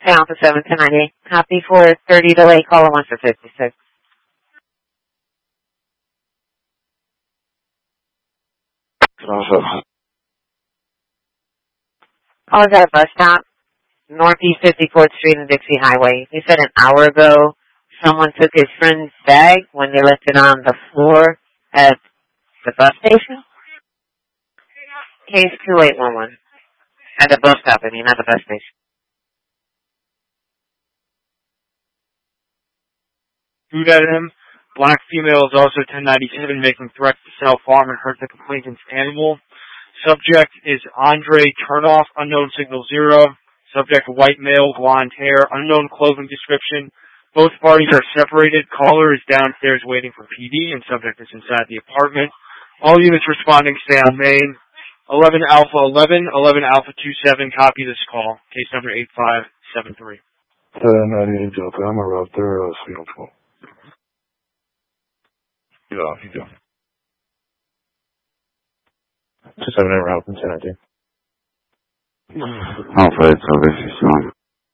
Alpha 71098. Copy for 30 delay, caller 1 for 56. Caller's at a bus stop, Northeast 54th Street and Dixie Highway. He said an hour ago someone took his friend's bag when they left it on the floor at the bus station. Case 2811. At the bus stop, not the bus station. Food at him. Black female is also 1097, making threats to self-harm and hurt the complainant's animal. Subject is Andre Turnoff, unknown signal 0. Subject white male, blonde hair, unknown clothing description. Both parties are separated. Caller is downstairs waiting for PD, and subject is inside the apartment. All units responding stay on main. 11 Alpha 11, 11 Alpha 27, copy this call. Case number 8573. 98 Delta, I'm around there, Signal 12. Yeah, you do. 278 route from 1019. Alpha, it's over,